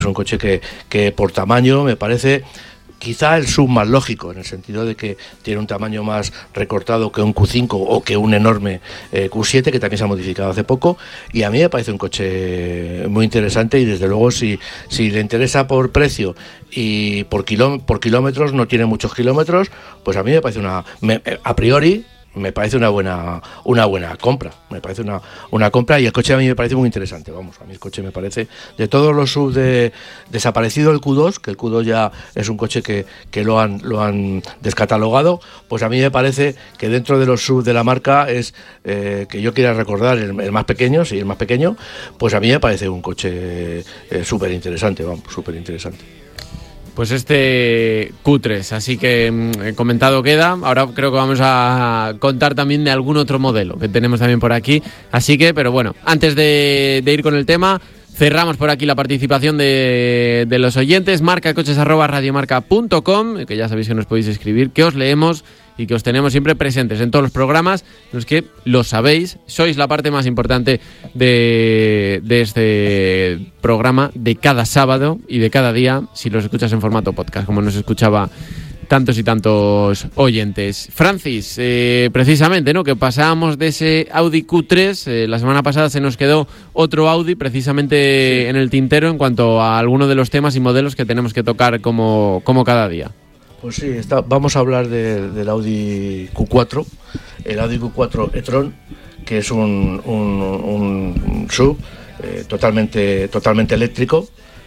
Es un coche que por tamaño me parece quizá el sub más lógico, en el sentido de que tiene un tamaño más recortado que un Q5 o que un enorme Q7, que también se ha modificado hace poco, y a mí me parece un coche muy interesante, y desde luego si le interesa por precio y por kilómetros, no tiene muchos kilómetros, pues a mí me parece a priori me parece una buena compra. Me parece una compra, y el coche a mí me parece muy interesante. Vamos, a mí el coche me parece, de todos los sub desaparecido el Q2, que el Q2 ya es un coche que lo han descatalogado, pues a mí me parece que dentro de los sub de la marca es, que yo quiera recordar, el más pequeño, sí, el más pequeño, pues a mí me parece un coche súper interesante, vamos, súper interesante. Pues este Q3, así que comentado queda. Ahora creo que vamos a contar también de algún otro modelo que tenemos también por aquí. Así que, pero bueno, antes de ir con el tema, cerramos por aquí la participación de los oyentes. marcacoches@radiomarca.com, que ya sabéis que nos podéis escribir, que os leemos y que os tenemos siempre presentes en todos los programas, los que lo sabéis, sois la parte más importante de este programa de cada sábado y de cada día, si los escuchas en formato podcast, como nos escuchaba tantos y tantos oyentes. Francis, precisamente, ¿no?, que pasábamos de ese Audi Q3, la semana pasada se nos quedó otro Audi precisamente en el tintero en cuanto a algunos de los temas y modelos que tenemos que tocar como cada día. Pues sí, vamos a hablar del Audi Q4, el Audi Q4 e-tron, que es un SUV totalmente eléctrico.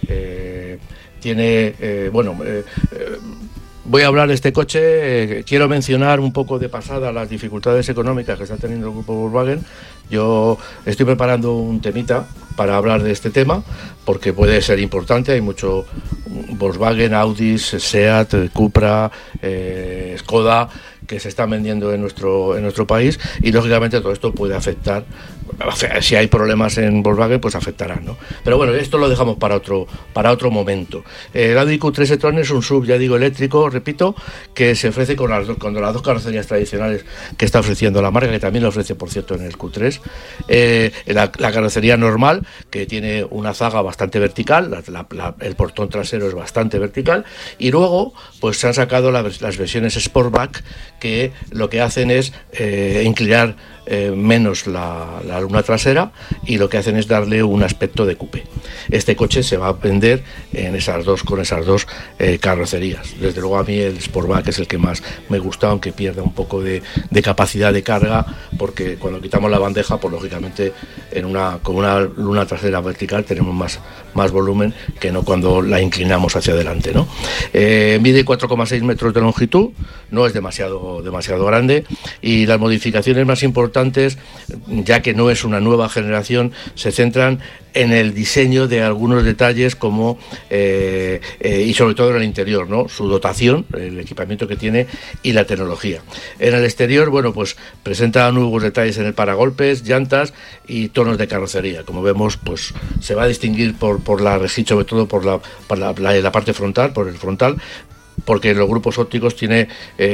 Voy a hablar de este coche, quiero mencionar un poco de pasada las dificultades económicas que está teniendo el grupo Volkswagen. Yo estoy preparando un temita para hablar de este tema, porque puede ser importante. Hay mucho Volkswagen, Audi, SEAT, Cupra, Skoda, que se están vendiendo en nuestro país, y lógicamente todo esto puede afectar. Si hay problemas en Volkswagen, pues afectarán, ¿no? Pero bueno, esto lo dejamos para otro momento. El Audi Q3 e-tron es un SUV, ya digo, eléctrico, repito, que se ofrece con las dos carrocerías tradicionales que está ofreciendo la marca, que también lo ofrece, por cierto, en el Q3. La carrocería normal, que tiene una zaga bastante vertical, el portón trasero es bastante vertical, y luego pues se han sacado las versiones Sportback, que lo que hacen es inclinar menos la luna trasera, y lo que hacen es darle un aspecto de coupé. Este coche se va a vender con esas dos carrocerías. Desde luego a mí el Sportback es el que más me gusta, aunque pierda un poco de capacidad de carga, porque cuando quitamos la bandeja, pues lógicamente con una luna trasera vertical tenemos más volumen que no cuando la inclinamos hacia adelante, ¿no? Mide 4,6 metros de longitud, no es demasiado grande, y las modificaciones más importantes, ya que no es una nueva generación, se centran en el diseño de algunos detalles como y sobre todo en el interior, ¿no?, su dotación, el equipamiento que tiene y la tecnología. En el exterior, bueno, pues presenta nuevos detalles en el paragolpes, llantas y tonos de carrocería. Como vemos, pues se va a distinguir por la rejilla, sobre todo por la parte frontal, por el frontal, porque los grupos ópticos tiene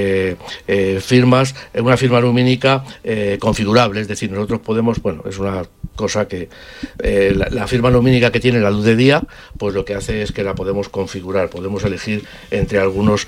una firma lumínica configurable, es decir, nosotros podemos, bueno, es una cosa que la firma lumínica que tiene la luz de día, pues lo que hace es que la podemos configurar, podemos elegir entre algunas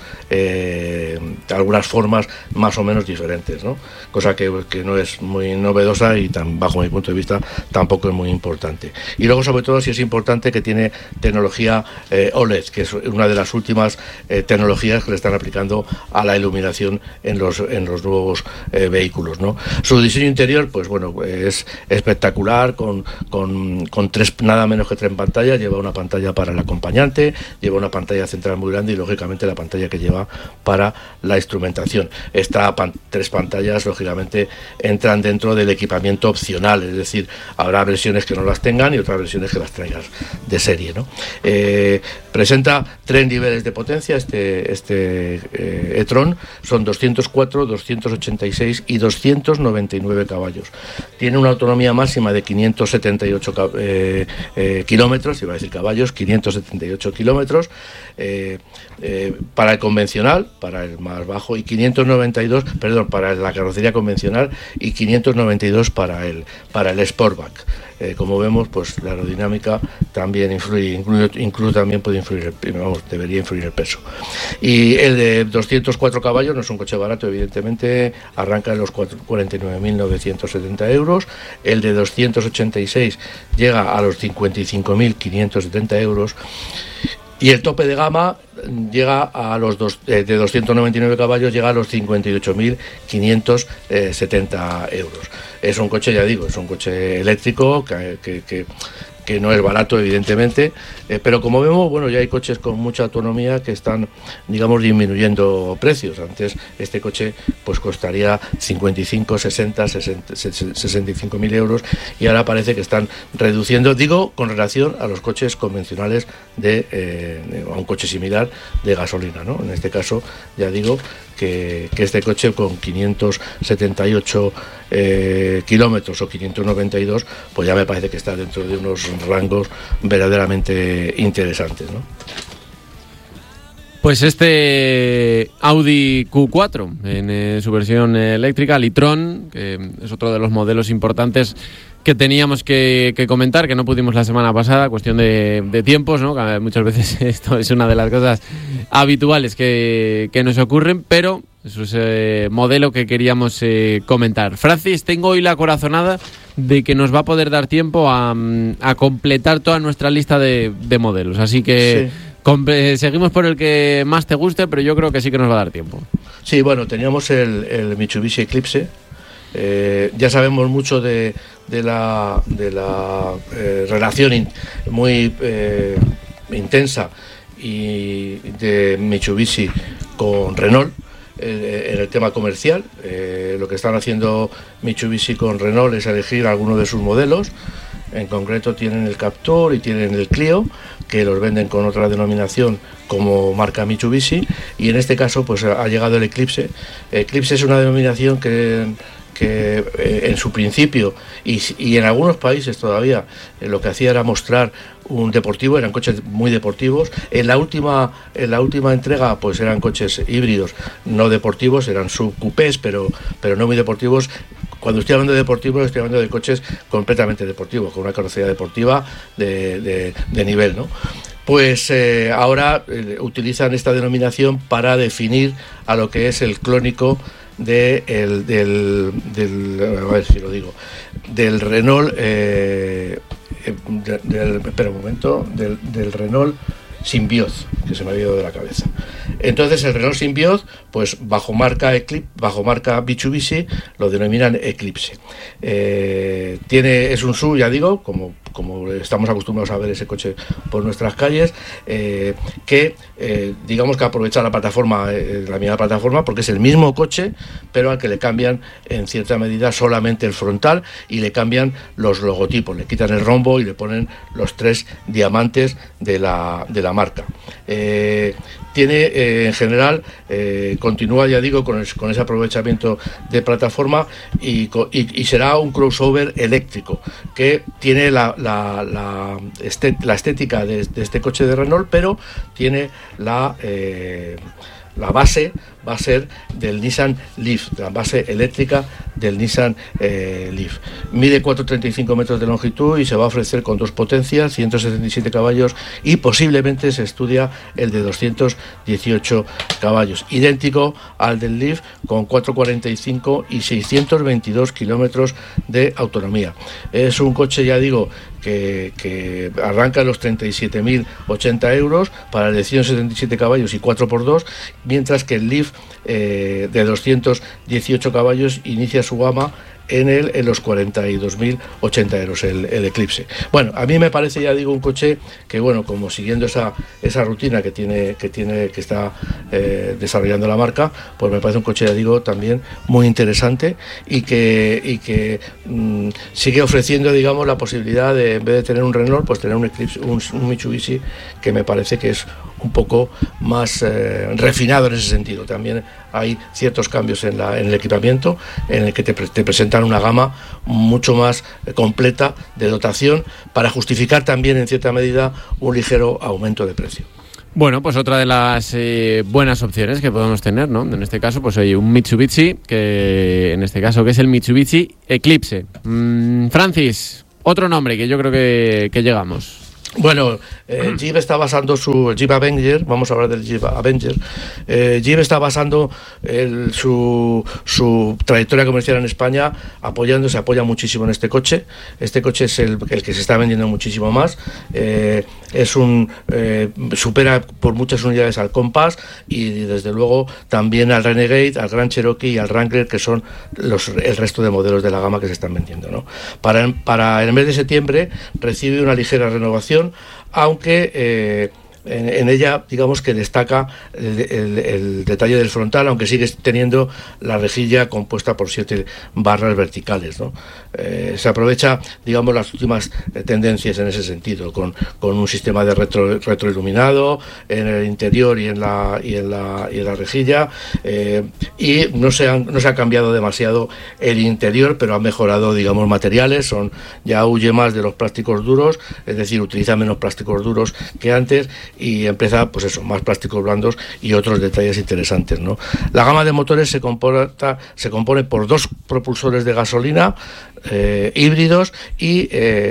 formas más o menos diferentes, ¿no? Cosa que no es muy novedosa y bajo mi punto de vista tampoco es muy importante. Y luego, sobre todo, sí es importante que tiene tecnología OLED, que es una de las últimas tecnologías que le están aplicando a la iluminación en los nuevos vehículos, ¿no? Su diseño interior, pues bueno, es espectacular, con nada menos que 3 pantallas. Lleva una pantalla para el acompañante, lleva una pantalla central muy grande y lógicamente la pantalla que lleva para la instrumentación. Estas 3 pantallas lógicamente entran dentro del equipamiento opcional, es decir, habrá versiones que no las tengan y otras versiones que las traigan de serie, ¿no? Presenta 3 niveles de potencia este e-tron, son 204, 286 y 299 caballos. Tiene una autonomía máxima de 578 kilómetros, iba a decir caballos, 578 kilómetros para el convencional, para el más bajo, y 592, para la carrocería convencional, y 592 para el Sportback. como vemos, pues la aerodinámica también influye, incluso también puede influir, debería influir el peso. Y el de 204 caballos no es un coche barato, evidentemente, arranca en los 49.970 euros. El de 286 llega a los 55.570 euros. Y el tope de gama llega a los de 299 caballos, llega a los 58.570 euros. Es un coche, ya digo, es un coche eléctrico que no es barato, evidentemente, pero como vemos, bueno, ya hay coches con mucha autonomía que están, digamos, disminuyendo precios. Antes este coche pues costaría 55, 60, 65.000 euros y ahora parece que están reduciendo, digo, con relación a los coches convencionales a un coche similar de gasolina, ¿no? En este caso, ya digo, que este coche con 578 kilómetros o 592, pues ya me parece que está dentro de unos rangos verdaderamente interesantes, ¿no? Pues este Audi Q4 en su versión eléctrica, Litron, que es otro de los modelos importantes que teníamos que comentar, que no pudimos la semana pasada, cuestión de tiempos, ¿no? Que muchas veces esto es una de las cosas habituales que nos ocurren, pero eso es modelo que queríamos comentar. Francis, tengo hoy la corazonada de que nos va a poder dar tiempo a completar toda nuestra lista de modelos, así que... Sí. Seguimos por el que más te guste, pero yo creo que sí que nos va a dar tiempo. Sí, bueno, teníamos el Mitsubishi Eclipse. Ya sabemos mucho de la relación muy intensa y de Mitsubishi con Renault en el tema comercial. Lo que están haciendo Mitsubishi con Renault es elegir alguno de sus modelos. En concreto tienen el Captur y tienen el Clio, que los venden con otra denominación como marca Mitsubishi, y en este caso pues ha llegado el Eclipse. Eclipse es una denominación que en su principio y en algunos países todavía lo que hacía era mostrar un deportivo, eran coches muy deportivos. En la última entrega pues eran coches híbridos, no deportivos, eran subcoupés, pero no muy deportivos. Cuando estoy hablando de deportivos, estoy hablando de coches completamente deportivos, con una carrocería deportiva de nivel, ¿no? Pues ahora utilizan esta denominación para definir a lo que es el clónico del Renault, del Renault Symbioz, que se me había ido de la cabeza. Entonces el Renault Symbioz, pues bajo marca Mitsubishi, lo denominan Eclipse. Es un SUV, ya digo, como estamos acostumbrados a ver ese coche por nuestras calles, que digamos que aprovecha la plataforma, la misma plataforma, porque es el mismo coche, pero al que le cambian en cierta medida solamente el frontal y le cambian los logotipos, le quitan el rombo y le ponen los 3 diamantes de la marca. Tiene en general, continúa, ya digo, con ese aprovechamiento de plataforma y será un crossover eléctrico que tiene la estética de este coche de Renault, pero tiene la base va a ser del Nissan Leaf, la base eléctrica del Nissan Leaf. Mide 4,35 metros de longitud y se va a ofrecer con 2 potencias, 177 caballos y posiblemente se estudia el de 218 caballos, idéntico al del Leaf, con 4,45 y 622 kilómetros de autonomía. Es un coche, ya digo, que arranca en los 37.080 euros para el de 177 caballos y 4x2, mientras que el Leaf de 218 caballos inicia su gama en los 42.080 euros, el Eclipse. Bueno, a mí me parece, ya digo, un coche que, bueno, como siguiendo esa rutina que está desarrollando la marca, pues me parece un coche, ya digo, también muy interesante y que sigue ofreciendo, digamos, la posibilidad de, en vez de tener un Renault, pues tener un Eclipse, un Mitsubishi, que me parece que es un poco más refinado en ese sentido. También hay ciertos cambios en el equipamiento, en el que te presentan una gama mucho más completa de dotación para justificar también en cierta medida un ligero aumento de precio. Bueno, pues otra de las buenas opciones que podemos tener, ¿no? En este caso, pues hay un Mitsubishi, que en este caso que es el Mitsubishi Eclipse. Francis, Otro nombre que yo creo que llegamos. Bueno, Jeep está basando el Jeep Avenger, vamos a hablar del Jeep Avenger. Jeep está basando su trayectoria comercial en España se apoya muchísimo en este coche. Este coche es el que se está vendiendo muchísimo más. Supera por muchas unidades al Compass y desde luego también al Renegade, al Grand Cherokee y al Wrangler, que son el resto de modelos de la gama que se están vendiendo, ¿no? Para el mes de septiembre recibe una ligera renovación, aunque en ella, digamos que destaca el detalle del frontal, aunque sigue teniendo la rejilla compuesta por 7 barras verticales, ¿no? Se aprovecha, digamos, las últimas tendencias en ese sentido, con un sistema de retroiluminado en el interior y en la rejilla, y no se ha cambiado demasiado el interior, pero ha mejorado, digamos, materiales. Ya huye más de los plásticos duros, es decir, utiliza menos plásticos duros que antes, y empieza, pues eso, más plásticos blandos y otros detalles interesantes, ¿no? La gama de motores se compone por 2 propulsores de gasolina híbridos y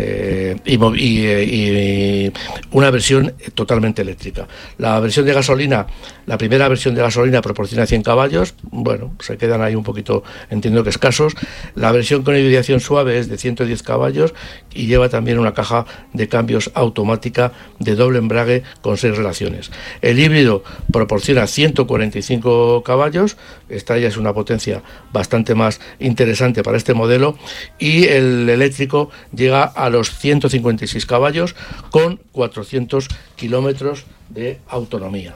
una versión totalmente eléctrica. La primera versión de gasolina proporciona 100 caballos, bueno, se quedan ahí un poquito, entiendo que escasos. La versión con hibridación suave es de 110 caballos y lleva también una caja de cambios automática de doble embrague con 6 relaciones. El híbrido proporciona 145 caballos, esta ya es una potencia bastante más interesante para este modelo, y el eléctrico llega a los 156 caballos con 400 kilómetros de autonomía.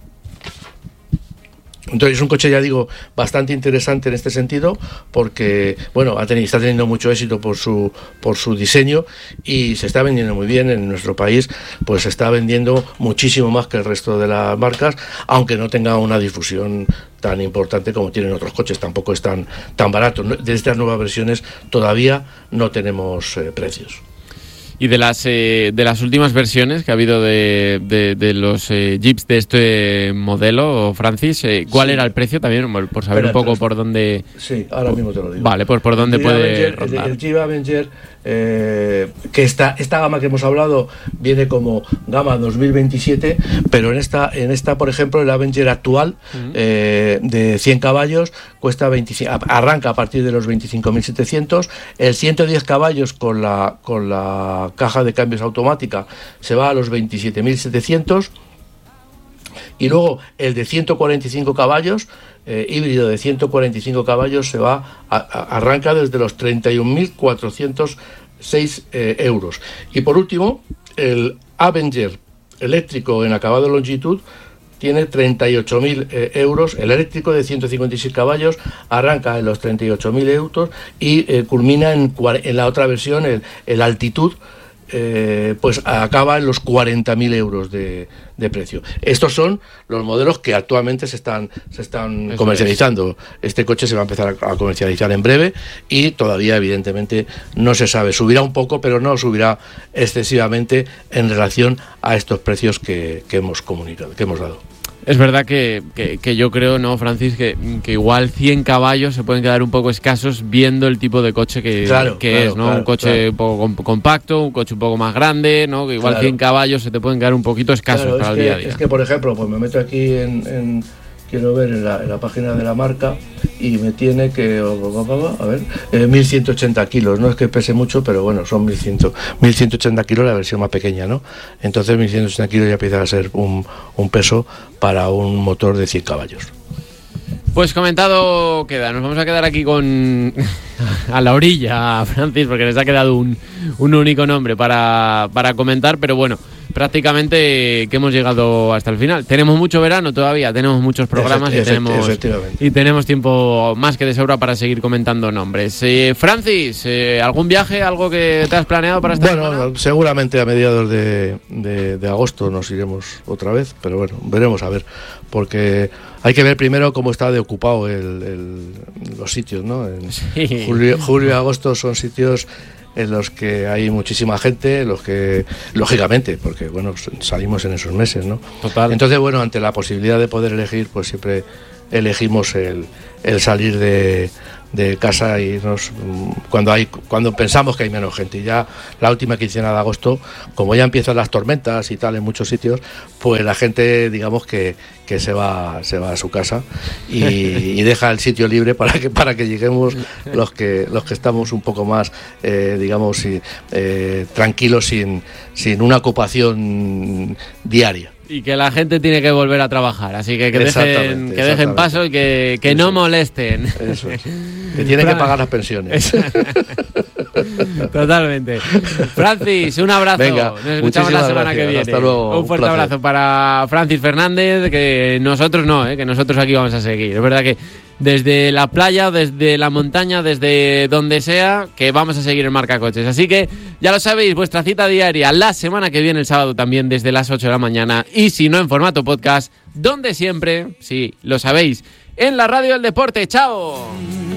Entonces es un coche, ya digo, bastante interesante en este sentido, porque bueno, está teniendo mucho éxito por su diseño y se está vendiendo muy bien en nuestro país. Pues se está vendiendo muchísimo más que el resto de las marcas, aunque no tenga una difusión tan importante como tienen otros coches. Tampoco es tan barato. De estas nuevas versiones todavía no tenemos precios. Y de las últimas versiones que ha habido de los Jeeps de este modelo, Francis, ¿cuál era el precio también? Por saber un poco por dónde... Sí, ahora mismo te lo digo. Vale, pues por dónde puede rondar. El Jeep Avenger, que esta gama que hemos hablado viene como gama 2027, pero en esta por ejemplo, el Avenger actual de 100 caballos arranca a partir de los 25.700. El 110 caballos con la caja de cambios automática se va a los 27.700, y luego el de 145 caballos, híbrido de 145 caballos, arranca desde los 31.406 euros. Y por último, el Avenger eléctrico en acabado longitud tiene 38.000 euros. El eléctrico de 156 caballos arranca en los 38.000 euros y culmina en la otra versión, el altitud, pues acaba en los 40.000 euros de precio. Estos son los modelos que actualmente se están comercializando. Este coche se va a empezar a comercializar en breve y todavía evidentemente no se sabe. Subirá un poco, pero no subirá excesivamente en relación a estos precios que hemos comunicado, que hemos dado. Es verdad que yo creo, ¿no, Francis? Que igual 100 caballos se pueden quedar un poco escasos viendo el tipo de coche que es, ¿no? Claro, un coche un poco compacto, un coche un poco más grande, ¿no? Que igual 100 caballos se te pueden quedar un poquito escasos para el día a día. Es que, por ejemplo, pues me meto aquí quiero ver en la página de la marca y me tiene que, a ver, 1.180 kilos, no es que pese mucho, pero bueno, son 1.180 kilos la versión más pequeña, ¿no? Entonces 1.180 kilos ya empieza a ser un peso para un motor de 100 caballos. Pues comentado queda, nos vamos a quedar aquí a la orilla, Francis, porque les ha quedado un único nombre para comentar, pero bueno, prácticamente que hemos llegado hasta el final. Tenemos mucho verano todavía, tenemos muchos programas y tenemos tiempo más que de sobra para seguir comentando nombres. Francis, ¿algún viaje, algo que te has planeado para esta semana? Bueno, seguramente a mediados de agosto nos iremos otra vez, pero bueno, veremos a ver, porque hay que ver primero cómo está de ocupado los sitios, ¿no? Sí. Julio y agosto son sitios en los que hay muchísima gente, los que, lógicamente, porque bueno, salimos en esos meses, ¿no? Total. Entonces, bueno, ante la posibilidad de poder elegir, pues siempre elegimos el salir de casa y cuando pensamos que hay menos gente. Y ya la última quincena de agosto, como ya empiezan las tormentas y tal en muchos sitios, pues la gente, digamos que se va a su casa y deja el sitio libre para que lleguemos los que estamos un poco más digamos tranquilos, sin una ocupación diaria. Y que la gente tiene que volver a trabajar, así que dejen paso y que no molesten. Eso es. Que tienen que pagar las pensiones. Totalmente. Francis, un abrazo. Venga, nos escuchamos la semana que viene. Hasta luego. Un fuerte abrazo para Francis Fernández, que nosotros que nosotros aquí vamos a seguir. Es verdad que desde la playa, desde la montaña, desde donde sea, que vamos a seguir en Marca Coches. Así que ya lo sabéis, vuestra cita diaria la semana que viene, el sábado también, desde las 8 de la mañana. Y si no, en formato podcast, donde siempre, sí, lo sabéis, en la radio del deporte. ¡Chao!